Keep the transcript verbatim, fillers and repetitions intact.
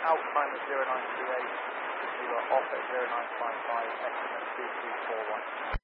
out climb at zero nine two eight, we were off at zero nine five five, estimate two three four one.